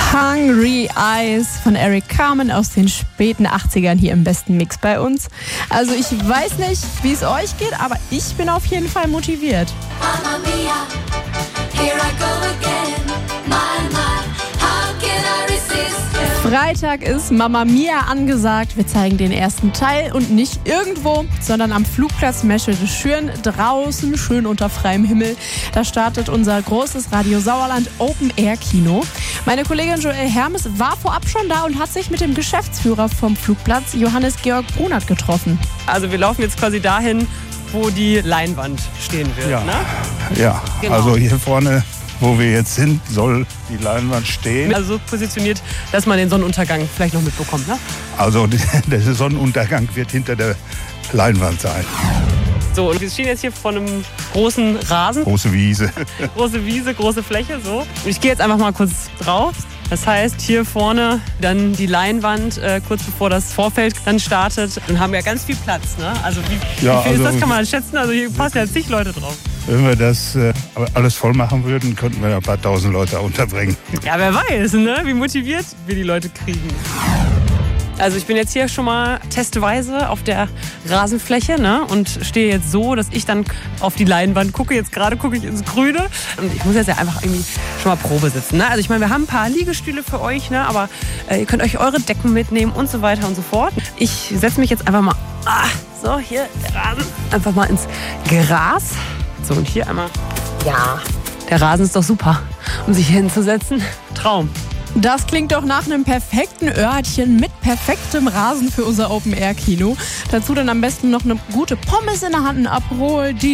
Hungry Eyes von Eric Carmen aus den späten 80ern hier im besten Mix bei uns. Also ich weiß nicht, wie es euch geht, aber ich bin auf jeden Fall motiviert. Mamma mia, here I go again. My, how can I resist you? Freitag ist Mamma Mia angesagt. Wir zeigen den ersten Teil und nicht irgendwo, sondern am Flugplatz Meschede-Schürn, draußen, schön unter freiem Himmel. Da startet unser großes Radio Sauerland Open Air Kino. Meine Kollegin Joelle Hermes war vorab schon da und hat sich mit dem Geschäftsführer vom Flugplatz, Johannes Georg Brunert, getroffen. Also wir laufen jetzt quasi dahin, wo die Leinwand stehen wird. Ja, ne? ja. Genau. Also hier vorne, wo wir jetzt sind, soll die Leinwand stehen. Also so positioniert, dass man den Sonnenuntergang vielleicht noch mitbekommt, ne? Also der Sonnenuntergang wird hinter der Leinwand sein. So, und wir stehen jetzt hier vor einem großen Rasen. Große Wiese. Große Wiese, große Fläche, so. Und ich gehe jetzt einfach mal kurz drauf. Das heißt, hier vorne dann die Leinwand, kurz bevor das Vorfeld dann startet. Dann haben wir ja ganz viel Platz, ne? Also wie viel ist das, kann man schätzen? Also hier passen ja zig Leute drauf. Wenn wir das alles voll machen würden, könnten wir ein paar tausend Leute unterbringen. Ja, wer weiß, ne? Wie motiviert wir die Leute kriegen. Also ich bin jetzt hier schon mal testweise auf der Rasenfläche, ne, und stehe jetzt so, dass ich dann auf die Leinwand gucke. Jetzt gerade gucke ich ins Grüne und ich muss jetzt ja einfach irgendwie schon mal Probe sitzen. Ne? Also ich meine, wir haben ein paar Liegestühle für euch, ne, aber ihr könnt euch eure Decken mitnehmen und so weiter und so fort. Ich setze mich jetzt einfach mal, so hier, der Rasen, einfach mal ins Gras. So, und hier einmal, ja, der Rasen ist doch super, um sich hier hinzusetzen. Traum. Das klingt doch nach einem perfekten Örtchen mit perfektem Rasen für unser Open-Air-Kino. Dazu dann am besten noch eine gute Pommes in der Hand, ein Aperol, die